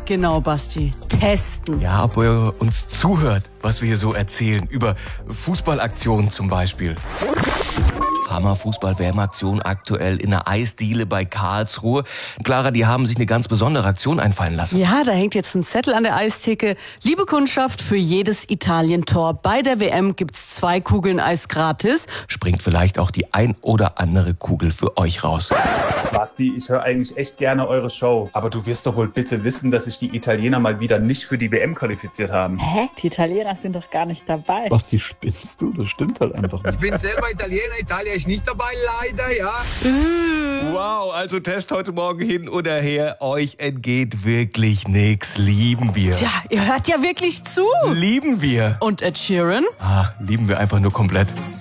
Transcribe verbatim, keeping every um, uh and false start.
Genau, Basti. Testen. Ja, ob ihr uns zuhört, was wir hier so erzählen. Über Fußballaktionen zum Beispiel. Hammer Fußball-W M-Aktion aktuell in der Eisdiele bei Karlsruhe. Clara, die haben sich eine ganz besondere Aktion einfallen lassen. Ja, da hängt jetzt ein Zettel an der Eistheke. Liebe Kundschaft, für jedes Italien-Tor bei der W M gibt's zwei Kugeln Eis gratis. Springt vielleicht auch die ein oder andere Kugel für euch raus. Basti, ich höre eigentlich echt gerne eure Show. Aber du wirst doch wohl bitte wissen, dass sich die Italiener mal wieder nicht für die W M qualifiziert haben. Hä? Die Italiener sind doch gar nicht dabei. Basti, spinnst du? Das stimmt halt einfach nicht. Ich bin selber Italiener, Italien ist nicht dabei, leider, ja. Wow, also Test heute Morgen hin oder her. Euch entgeht wirklich nix. Lieben wir. Tja, ihr hört ja wirklich zu. Lieben wir. Und Ed Sheeran? Ah, lieben wir einfach nur komplett.